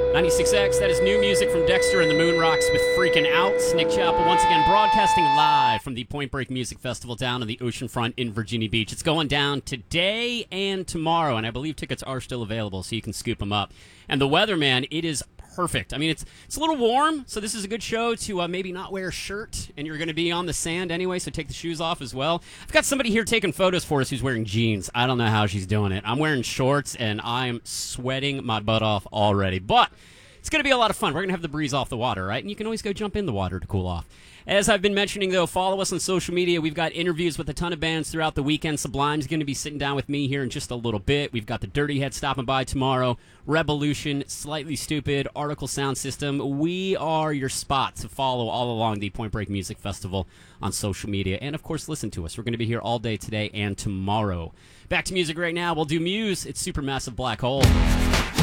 96X, that is new music from Dexter and the Moon Rocks with Freaking Out. Nick Chappell once again broadcasting live from the Point Break Music Festival down on the oceanfront in Virginia Beach. It's going down today and tomorrow, and I believe tickets are still available, so you can scoop them up. And the weather, man, it is perfect. I mean, it's a little warm, so this is a good show to maybe not wear a shirt, and you're going to be on the sand anyway, so take the shoes off as well. I've got somebody here taking photos for us who's wearing jeans. I don't know how she's doing it. I'm wearing shorts, and I'm sweating my butt off already, but it's going to be a lot of fun. We're going to have the breeze off the water, right? And you can always go jump in the water to cool off. As I've been mentioning, though, follow us on social media. We've got interviews with a ton of bands throughout the weekend. Sublime's going to be sitting down with me here in just a little bit. We've got the Dirty Head stopping by tomorrow. Revolution, Slightly Stupid, Article Sound System. We are your spot to follow all along the Point Break Music Festival on social media. And, of course, listen to us. We're going to be here all day today and tomorrow. Back to music right now. We'll do Muse. It's Supermassive Black Hole.